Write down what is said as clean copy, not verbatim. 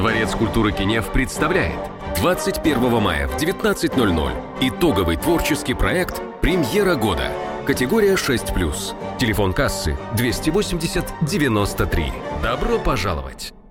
Дворец культуры Кенев представляет 21 мая в 19:00 итоговый творческий проект «Премьера года». Категория 6+. Телефон кассы 280 93. Добро пожаловать!